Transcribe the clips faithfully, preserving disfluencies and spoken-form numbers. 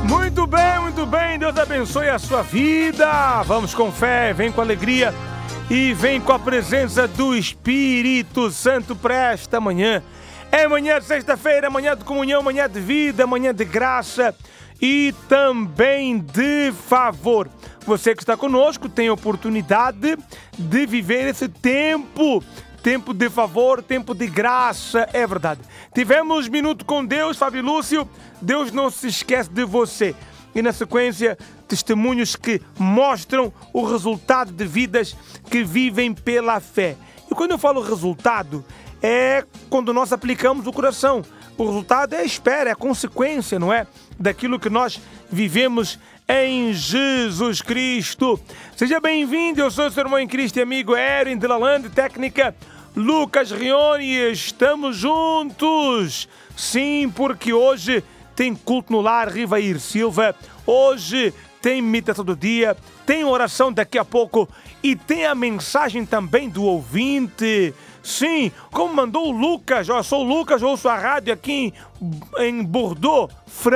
Muito bem, muito bem, Deus abençoe a sua vida. Vamos com fé, vem com alegria e vem com a presença do Espírito Santo para esta manhã. É manhã de sexta-feira, manhã de comunhão, manhã de vida, manhã de graça e também de favor. Você que está conosco tem a oportunidade de viver esse tempo, tempo de favor, tempo de graça, é verdade. Tivemos Minuto com Deus, Fábio Lúcio, Deus não se esquece de você. E na sequência, testemunhos que mostram o resultado de vidas que vivem pela fé. E quando eu falo resultado, é quando nós aplicamos o coração. O resultado é a espera, é a consequência, não é? Daquilo que nós vivemos em Jesus Cristo. Seja bem-vindo, eu sou o seu irmão em Cristo e amigo Erin de Lalande, técnica Lucas Rione, e estamos juntos. Sim, porque hoje tem culto no lar Rivair Silva, hoje tem imitação do dia, tem oração daqui a pouco e tem a mensagem também do ouvinte. Sim, como mandou o Lucas, eu sou o Lucas, ouço a rádio aqui em, em Bordeaux,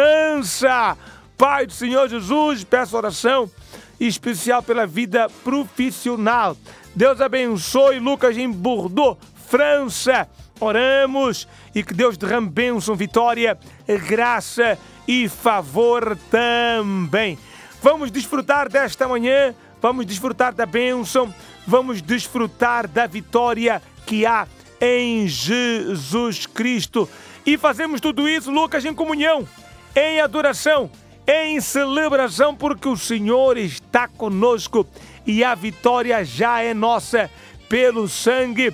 França. Pai do Senhor Jesus, peço oração especial pela vida profissional. Deus abençoe Lucas em Bordeaux, França. Oramos e que Deus derrame bênção, vitória, graça e favor também. Vamos desfrutar desta manhã, vamos desfrutar da bênção, vamos desfrutar da vitória que há em Jesus Cristo. E fazemos tudo isso, Lucas, em comunhão, em adoração, em celebração, porque o Senhor está conosco e a vitória já é nossa pelo sangue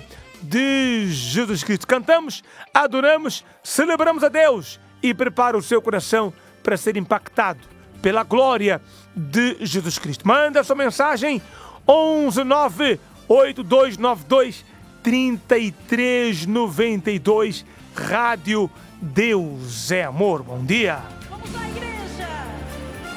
de Jesus Cristo. Cantamos, adoramos, celebramos a Deus e prepara o seu coração para ser impactado pela glória de Jesus Cristo. Manda a sua mensagem onze nove oito dois nove dois três três nove dois. Rádio Deus é Amor. Bom dia.